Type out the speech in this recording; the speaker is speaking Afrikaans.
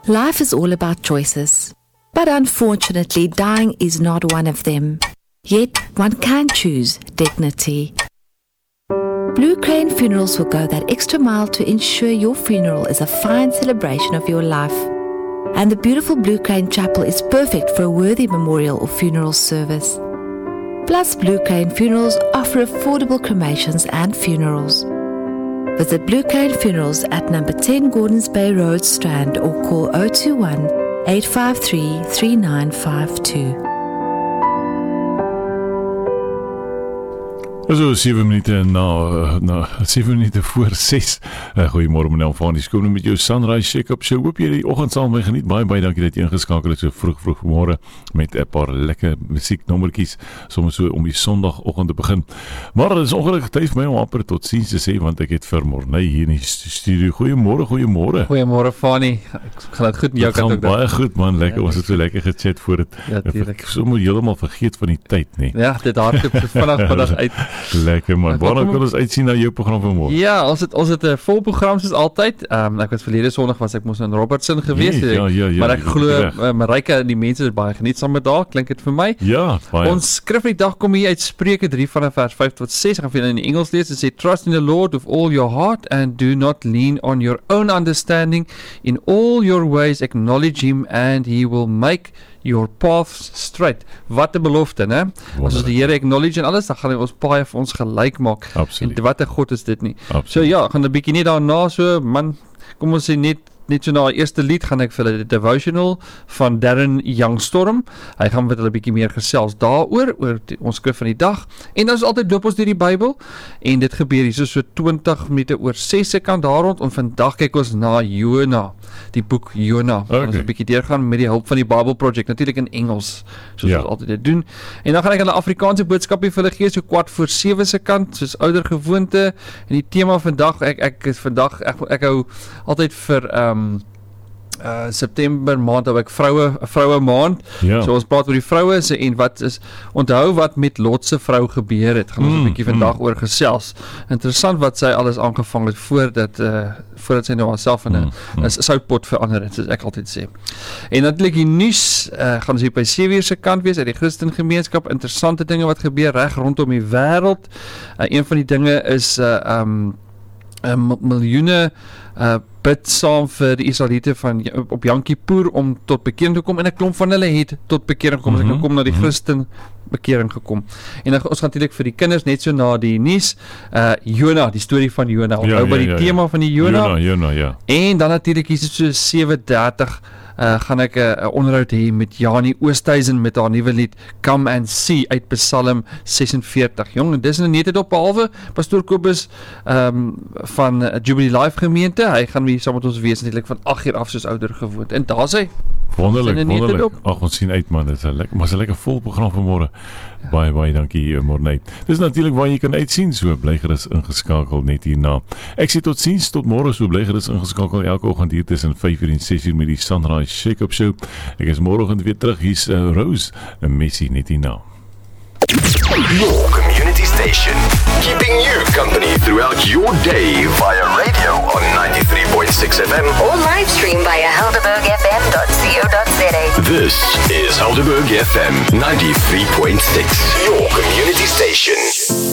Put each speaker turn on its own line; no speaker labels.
Life is all about choices, but unfortunately, dying is not one of them. Yet, one can choose dignity. Blue Crane Funerals will go that extra mile to ensure your funeral is a fine celebration of your life. And the beautiful Blue Crane Chapel is perfect for a worthy memorial or funeral service. Plus, Blue Crane Funerals offer affordable cremations and funerals. Visit Blue Crane Funerals at number 10 Gordons Bay Road, Strand, or call 021 853 3952.
So 7 minute na 7 minute voor 6. Goeiemôre meneer van die skool met jou Sunrise Shake-up show. Hoop jy die oggend saam met my geniet. Baie dankie dat jy ingeskakel het so vroeg môre met 'n paar lekker musieknommertjies soms so om die Sondagoggend te begin. Maar dit is ongelukkig tyd vir my om amper tot sins te sê want ek het vir Morney hier in die studio. Goeiemôre.
Goeiemôre Fanny. Ek gaan dit goed met jou kant ook.
Baie goed man, lekker. Ons het so lekker gechat voor dit.
Ja,
ek sommer heeltemal vergeet van die tyd, nee.
Ja, dit hardloop so vinnig uit.
Lekker man, waarna kan ons uitsien na jou program vanmôre?
Ja, ons het 'n vol program soos altyd. Ek was verlede Sondag ek moes in Robertson gewees.
Ja,
maar ek glo Marika en die mense is baie genietsaam met daar, klink dit vir my.
Ja, baie.
Ons skrif vir die dag kom hier uit Spreuke 3 vanaf vers 5 tot 6. Ek gaan vir in die Engels lees. Dit sê trust in the Lord with all your heart and do not lean on your own understanding. In all your ways acknowledge him and he will make your paths straight. Wat 'n belofte, né? As ons die Here acknowledge en alles, dan gaan hy ons paai vir ons gelyk maak.
Absoluut.
En wat 'n God is dit nie.
Absoluut.
So ja, gaan 'n bietjie net daarna so, man, kom ons sê net so na die eerste lied gaan ek vir hulle die devotional van Darren Youngstorm. Hy gaan met hulle 'n bietjie meer gesels daaroor, oor ons skrif van die dag. En dan is altyd loop ons deur die Bybel en dit gebeur hier so 20 minute oor 6 se kant daar rond en vandag kyk ons na Jona, die boek Jona. Ons 'n bietjie deurgaan met die hulp van die Bible Project, natuurlik in Engels, soos ons altyd dit doen. En dan gaan ek hulle Afrikaanse boodskapie vir hulle gee so 6:15 se kant, soos ouer gewoonte. En die tema vandag, ek hou altyd vir September maand hou ek vroue maand. So ons praat oor die vroue en wat is onthou wat met Lot se vrou gebeur het. Gaan ons 'n bietjie vandag oor gesels. Interessant wat sy alles aangevang het voordat sy nou haarself in 'n soutpot verander het, soos ek altyd sê. En natuurlik die nuus gaan ons hier by 7 uur se kant wees uit die Christen gemeenskap. Interessante dinge wat gebeur reg rondom die wêreld. Een van die dinge is miljoene bid saam vir die Israeliete op Yom Kippur om tot bekering te kom en 'n klomp van hulle het tot bekering gekom. Hulle kom na die Christen bekering gekom. En dan ons gaan natuurlik vir die kinders net so na die nuus Jona, die storie van Jona. Onthou by die tema van die Jona.
Ja.
En dan natuurlik hier so 7:30 gaan ek 'n onderhoud hê met Janie Oosthuizen met haar nuwe lied Come and See uit Psalm 46. Jong, en dis net op behalwe Pastoor Kobus van Jubilee Life gemeente. Hy gaan weer saam met ons wees natuurlik van 8 uur af soos ouer gewoond. En daar sê
Wonderlik. Ag, ons sien uit man, dit is 'n lekker vol program vanmôre. Baie dankie Morney. Dis natuurlik waar jy kan uitsien, so bly gerus ingeskakel net hierna. Ek sê tot sins tot môre, so bly gerus ingeskakel elke oggend hier tussen 5 uur en 6 uur met die Sunrise Shake-up show. Ek is môreoggend weer terug. Hier's Rose en Messi net hierna.
Your community station, keeping you company throughout your day via radio on 93.6 FM
or live stream via helderbergfm.co.za.
This is Helderberg FM 93.6, your community station.